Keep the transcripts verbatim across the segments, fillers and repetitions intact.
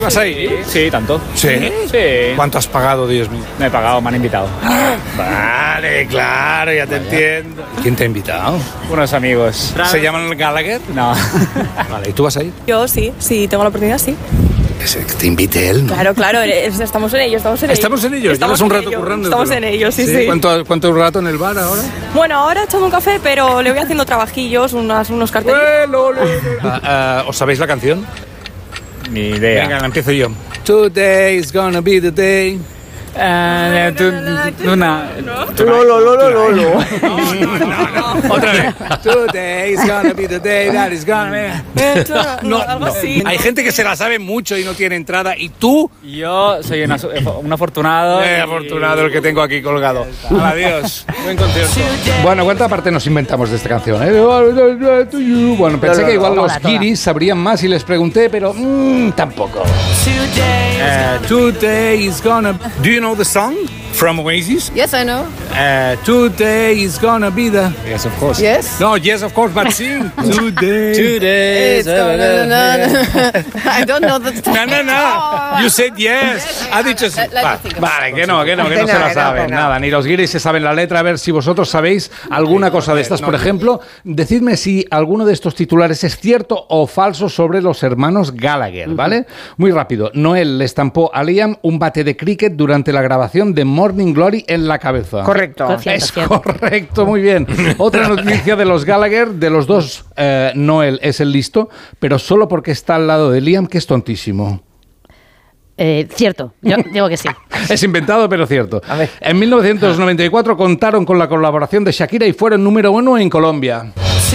¿Vas ahí? Sí, tanto. ¿Sí? Sí. ¿Cuánto has pagado, Dios mío? No he pagado, me han invitado. Vale, claro, ya te Vaya. entiendo. ¿Quién te ha invitado? Unos amigos. ¿Se llaman Gallagher? No. Vale, ¿y tú vas ahí? Yo sí, sí, tengo la oportunidad, sí. Que te invite él, ¿no? Claro, claro, estamos en ello, estamos en ello. ¿Estamos en ello? Estamos ¿Llevas un en rato ello, currando? Estamos pero... en ello, sí, sí. sí. ¿Cuánto, ¿Cuánto rato en el bar ahora? Bueno, ahora echando un café, pero le voy haciendo trabajillos, unas, unos carteles. Bueno, uh, uh, ¿Os sabéis la canción? Ni idea. Venga, la empiezo yo. Today is gonna be the day. Uh, tu, una, lo, lo, lo, lo, lo, lo. Otra vez. Today is gonna be the day that is gonna be. No, algo así. Hay gente que se la sabe mucho y no tiene entrada. ¿Y tú? Yo soy una, un afortunado. Eh, y... afortunado el que tengo aquí colgado. Adiós. Buen concierto. Bueno, ¿cuánta parte nos inventamos de esta canción? ¿eh? Bueno, pensé que igual los guiris sabrían más y les pregunté, pero mmm, tampoco. Uh, today is gonna. Do you know the song from Oasis? Yes, I know. Uh, today is gonna be the. Yes, of course. Yes. No, yes, of course, but sing. Today. Today. It's gonna, no, no. I don't know the. No, no, no. You said yes. Ha dicho sí. Let me Va, think about vale, que no, que no, que no Que se no, la que no, saben. que no. Nada, ni los guiris se saben la letra. A ver si vosotros sabéis alguna cosa de estas. Por ejemplo, decidme si alguno de estos titulares es cierto o falso sobre los hermanos Gallagher, ¿vale? Muy rápido. Noel le estampó a Liam un bate de cricket durante la grabación de Morning Glory en la cabeza. Correcto. Cierto, Es cierto. correcto, muy bien. Otra noticia de los Gallagher, de los dos, eh, Noel es el listo, pero solo porque está al lado de Liam, que es tontísimo. Eh, cierto, yo digo que sí. Es inventado, pero cierto. A ver. En mil novecientos noventa y cuatro contaron con la colaboración de Shakira y fueron número uno en Colombia.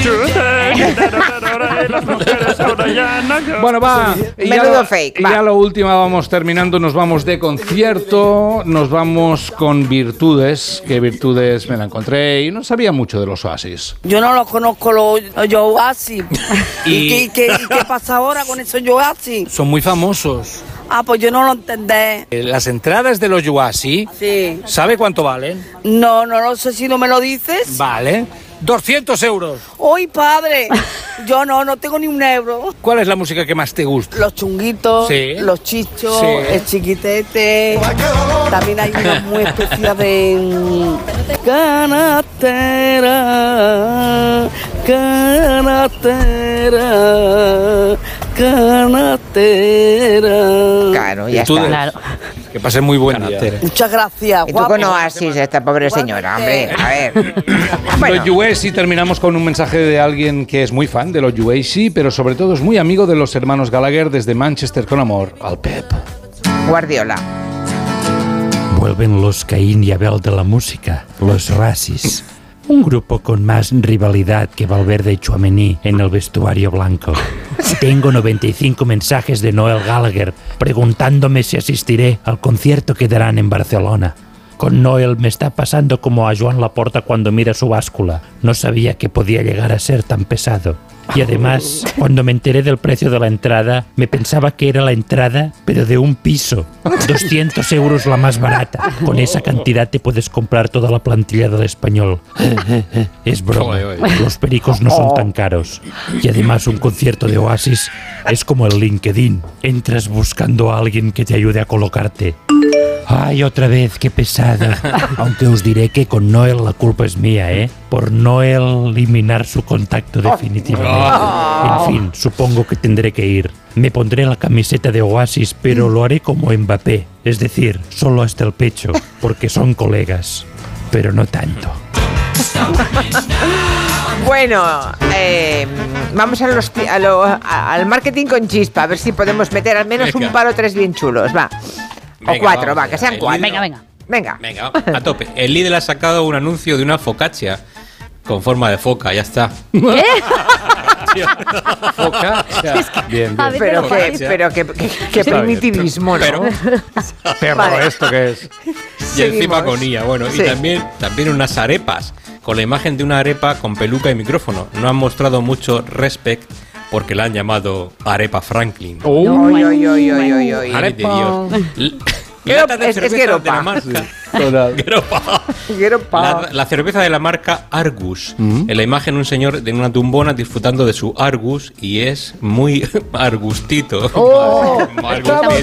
Bueno, va. Y ya, Menudo lo, fake, y va. ya lo último, vamos terminando, nos vamos de concierto, nos vamos con Virtudes, que Virtudes me la encontré y no sabía mucho de los Oasis. Yo no los conozco los, los Oasis. ¿Y, Y- qué, qué- y qué pasa ahora con esos Oasis? Son muy famosos. Ah, pues yo no lo entendé. Eh, Las entradas de los Oasis, Sí. ¿sabe cuánto valen? No, no lo sé si no me lo dices. Vale. doscientos euros. ¡Uy, padre! Yo no, no tengo ni un euro. ¿Cuál es la música que más te gusta? Los chunguitos, Sí. los chichos, Sí. el chiquitete. También hay una muy especial de mm, canastera, canastera, canastera. Claro, ya Virtudes. está. Claro. Que pasen muy buen día. Muchas gracias, Y tú guapo. con Oasis, esta pobre señora, hombre. A ver. Bueno, Los Oasis, terminamos con un mensaje de alguien que es muy fan de los Oasis, pero sobre todo es muy amigo de los hermanos Gallagher desde Manchester con amor, al Pep. Guardiola. Vuelven los Caín y Abel de la música, los Racis. Un grupo con más rivalidad que Valverde y Tchouaméni en el vestuario blanco. Tengo noventa y cinco mensajes de Noel Gallagher preguntándome si asistiré al concierto que darán en Barcelona. Con Noel me está pasando como a Joan Laporta cuando mira su báscula. No sabía que podía llegar a ser tan pesado. Y además, cuando me enteré del precio de la entrada, me pensaba que era la entrada, pero de un piso. doscientos euros la más barata. Con esa cantidad te puedes comprar toda la plantilla del Español. Es broma. Los pericos no son tan caros. Y además un concierto de Oasis es como el LinkedIn. Entras buscando a alguien que te ayude a colocarte. Ay, otra vez, qué pesado. Aunque os diré que con Noel la culpa es mía, ¿eh? Por no eliminar su contacto definitivamente. En fin, supongo que tendré que ir. Me pondré la camiseta de Oasis, pero lo haré como Mbappé. Es decir, solo hasta el pecho, porque son colegas. Pero no tanto. Bueno, eh, vamos a los, a lo- a- al marketing con chispa, a ver si podemos meter al menos Venga. un par o tres bien chulos, va. O Venga, cuatro, vamos va, allá. que sean El cuatro. Venga, venga. Venga. Venga, a tope. El Lidl ha sacado un anuncio de una focaccia con forma de foca, ya está. Foca, o sea, bien, A bien. ver, Pero pero qué, focaccia. pero qué, qué- qué Está bien. primitivismo, ¿no? Pero- Perro, Vale. ¿esto qué es? Y encima Seguimos. con I A. Bueno, Sí. y también, también unas arepas, con la imagen de una arepa con peluca y micrófono. No han mostrado mucho respect porque la han llamado Arepa Franklin. Oy, oy, oy, oy, oy, oy. Madre de Dios. L- Gueropa, lata de es- es cerveza gueropa. de la marca. Total. Gueropa. Quiero pa- La, la cerveza de la marca Argus. En la imagen un señor de una tumbona disfrutando de su Argus y es muy argustito. Oh, Argustito.